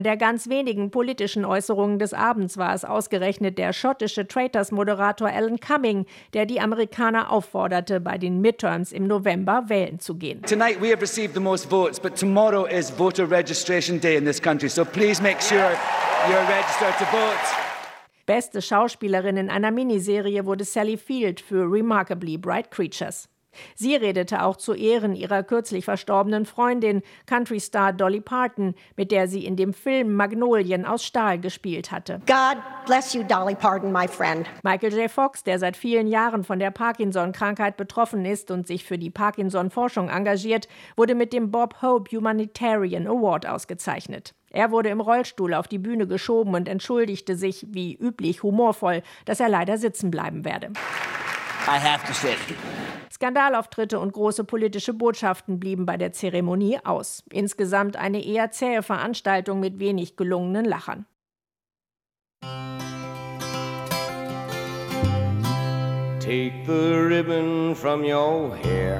Der ganz wenigen politischen Äußerungen des Abends war es ausgerechnet der schottische Traitors-Moderator Alan Cumming, der die Amerikaner aufforderte, bei den Midterms im November wählen zu gehen. Tonight we have received the most votes, but tomorrow is voter registration day in this country, so please make sure you're registered to vote. Beste Schauspielerin in einer Miniserie wurde Sally Field für Remarkably Bright Creatures. Sie redete auch zu Ehren ihrer kürzlich verstorbenen Freundin, Country-Star Dolly Parton, mit der sie in dem Film Magnolien aus Stahl gespielt hatte. God bless you, Dolly Parton, my friend. Michael J. Fox, der seit vielen Jahren von der Parkinson-Krankheit betroffen ist und sich für die Parkinson-Forschung engagiert, wurde mit dem Bob Hope Humanitarian Award ausgezeichnet. Er wurde im Rollstuhl auf die Bühne geschoben und entschuldigte sich, wie üblich humorvoll, dass er leider sitzen bleiben werde. I have to sit. Skandalauftritte und große politische Botschaften blieben bei der Zeremonie aus. Insgesamt eine eher zähe Veranstaltung mit wenig gelungenen Lachern. Take the ribbon from your hair.